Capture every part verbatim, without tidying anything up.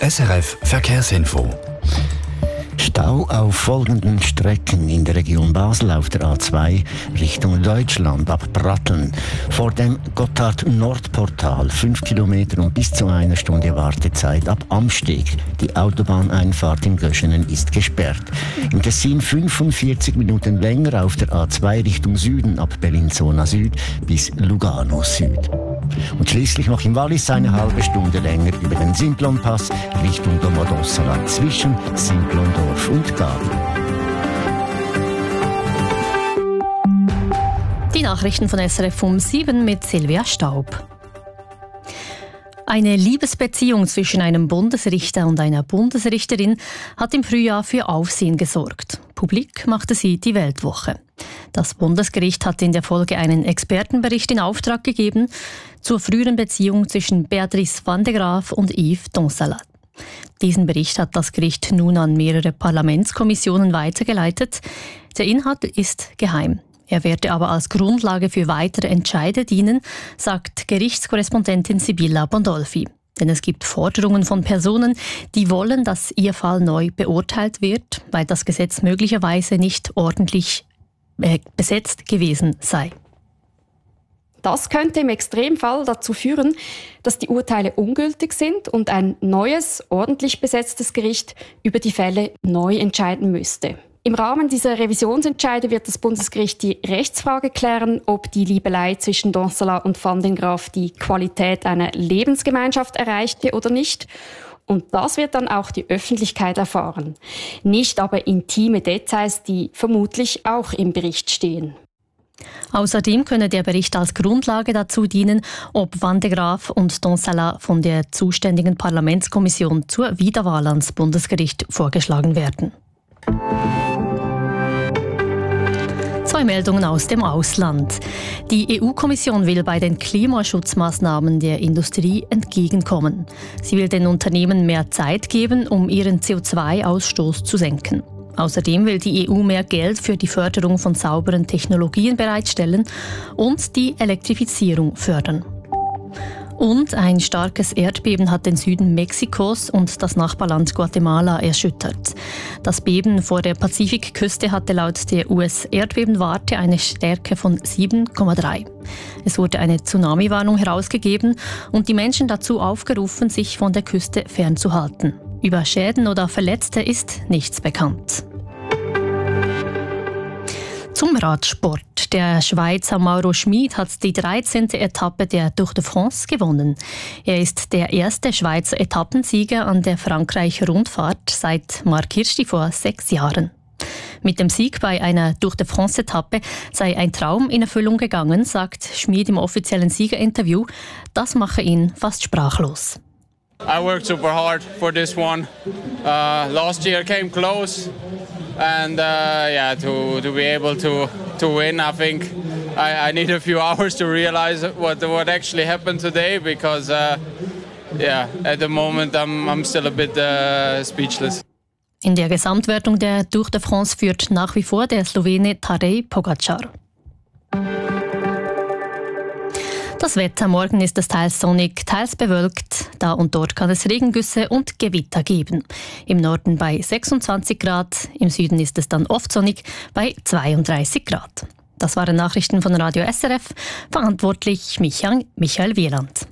S R F Verkehrsinfo. Stau auf folgenden Strecken in der Region Basel auf der A zwei Richtung Deutschland ab Pratteln. Vor dem Gotthard-Nordportal fünf Kilometer und bis zu einer Stunde Wartezeit ab Amsteg. Die Autobahneinfahrt in Göschenen ist gesperrt. Im Tessin fünfundvierzig Minuten länger auf der A zwei Richtung Süden ab Bellinzona Süd bis Lugano Süd. Und schließlich noch im Wallis eine halbe Stunde länger über den Simplonpass Richtung Domodossola zwischen Simplondorf und Gabi. Die Nachrichten von S R F um sieben mit Silvia Staub. Eine Liebesbeziehung zwischen einem Bundesrichter und einer Bundesrichterin hat im Frühjahr für Aufsehen gesorgt. Publik machte sie die Weltwoche. Das Bundesgericht hat in der Folge einen Expertenbericht in Auftrag gegeben zur früheren Beziehung zwischen Beatrice van de Graaf und Yves Donsalat. Diesen Bericht hat das Gericht nun an mehrere Parlamentskommissionen weitergeleitet. Der Inhalt ist geheim. Er werde aber als Grundlage für weitere Entscheide dienen, sagt Gerichtskorrespondentin Sibylla Bondolfi. Denn es gibt Forderungen von Personen, die wollen, dass ihr Fall neu beurteilt wird, weil das Gesetz möglicherweise nicht ordentlich äh, besetzt gewesen sei. Das könnte im Extremfall dazu führen, dass die Urteile ungültig sind und ein neues, ordentlich besetztes Gericht über die Fälle neu entscheiden müsste. Im Rahmen dieser Revisionsentscheide wird das Bundesgericht die Rechtsfrage klären, ob die Liebelei zwischen Donsalat und Van den Graaf die Qualität einer Lebensgemeinschaft erreichte oder nicht. Und das wird dann auch die Öffentlichkeit erfahren. Nicht aber intime Details, die vermutlich auch im Bericht stehen. Außerdem könne der Bericht als Grundlage dazu dienen, ob Van de Graaf und Donsalat von der zuständigen Parlamentskommission zur Wiederwahl ans Bundesgericht vorgeschlagen werden. Zwei Meldungen aus dem Ausland. Die E U-Kommission will bei den Klimaschutzmaßnahmen der Industrie entgegenkommen. Sie will den Unternehmen mehr Zeit geben, um ihren C O zwei Ausstoß zu senken. Außerdem will die E U mehr Geld für die Förderung von sauberen Technologien bereitstellen und die Elektrifizierung fördern. Und ein starkes Erdbeben hat den Süden Mexikos und das Nachbarland Guatemala erschüttert. Das Beben vor der Pazifikküste hatte laut der U S-Erdbebenwarte eine Stärke von sieben Komma drei. Es wurde eine Tsunami-Warnung herausgegeben und die Menschen dazu aufgerufen, sich von der Küste fernzuhalten. Über Schäden oder Verletzte ist nichts bekannt. Zum Radsport. Der Schweizer Mauro Schmid hat die dreizehnte Etappe der Tour de France gewonnen. Er ist der erste Schweizer Etappensieger an der Frankreich-Rundfahrt seit Marc Hirschi vor sechs Jahren. Mit dem Sieg bei einer Tour de France-Etappe sei ein Traum in Erfüllung gegangen, sagt Schmid im offiziellen Siegerinterview. Das mache ihn fast sprachlos. I worked super hard for this one. Uh, last year came close, and uh, yeah, to to be able to to win, I think I, I need a few hours to realize what what actually happened today, because uh, yeah, at the moment I'm I'm still a bit uh, speechless. In der Gesamtwertung der Tour de France führt nach wie vor der Slowene Tadej Pogačar. Das Wetter: Morgen ist es teils sonnig, teils bewölkt. Da und dort kann es Regengüsse und Gewitter geben. Im Norden bei sechsundzwanzig Grad, im Süden ist es dann oft sonnig bei zweiunddreißig Grad. Das waren Nachrichten von Radio S R F. Verantwortlich Michael, Michael Wieland.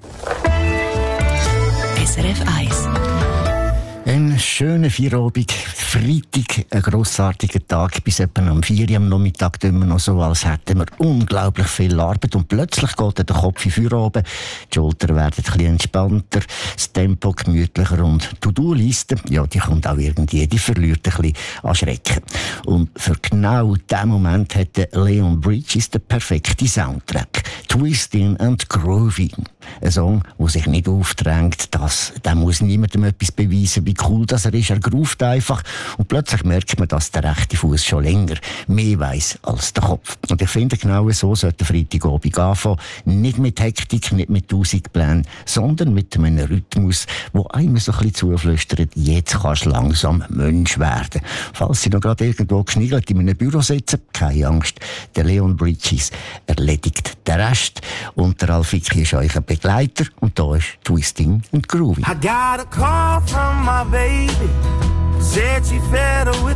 S R F eins. Ein schöner Feierabend, Freitag, ein grossartiger Tag, bis etwa am vier Uhr am Nachmittag tun wir noch so, als hätten wir unglaublich viel Arbeit und plötzlich geht der Kopf in Feierabend, die Schultern werden ein bisschen entspannter, das Tempo gemütlicher und die To-Do-Liste, ja, die kommt auch irgendwie, die verliert ein bisschen an Schrecken. Und für genau diesen Moment hat Leon Bridges den perfekten Soundtrack. Twisting and Grooving. Ein Song, der sich nicht aufdrängt, dass, der muss niemandem etwas beweisen, wie cool dass er ist. Er groovt einfach und plötzlich merkt man, dass der rechte Fuß schon länger mehr weiss als der Kopf. Und ich finde, genau so sollte der Freitagabend anfangen. Nicht mit Hektik, nicht mit tausend Plänen, sondern mit einem Rhythmus, wo einem so ein bisschen zuflüstert, jetzt kannst du langsam Mensch werden. Falls Sie noch gerade irgendwo geschniegelt in einem Büro sitzen, keine Angst, der Leon Bridges erledigt den Rest. Und der Ralf Icki ist euch ein Begleiter und da ist Twisting and Groovy. I got a call from my baby, said she fed her with